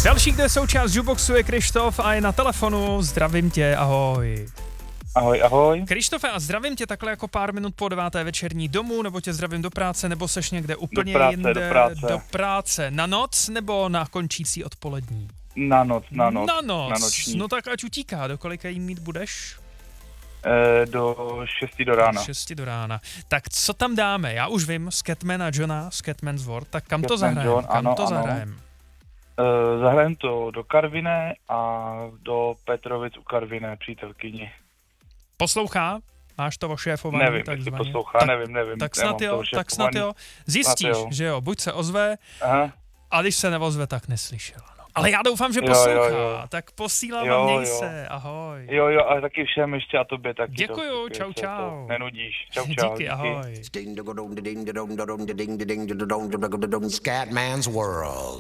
Další, kde součást Jukeboxu je Krištof a je na telefonu. Zdravím tě, ahoj. Ahoj, ahoj. Krištofe, a zdravím tě takhle jako pár minut po 9. večerní domů, nebo tě zdravím do práce, nebo seš někde úplně jinde? Do práce. Na noc, nebo na končící odpolední? Na noc. Na noční. No tak ať utíká, do kolika jí mít budeš? Do 6 do rána. 6 do rána. Tak co tam dáme? Já už vím, Scatman a Johna, Scatman's World, tak kam to zahrajeme? Zahrajem? Zahrajem to do Karviné a do Petrovic u Karviné, přítelkyni. Poslouchá? Máš to ošéfované? Nevím, jestli poslouchá, nevím. Tak snad jo. Zjistíš, že jo, buď se ozve, a když se neozve, tak neslyšela. No. Ale já doufám, že poslouchá, tak posílám a měj se, ahoj. Jo, a taky všem ještě a tobě taky. Děkuju, čau. Nenudíš, čau. Díky, ahoj. Scatman's World.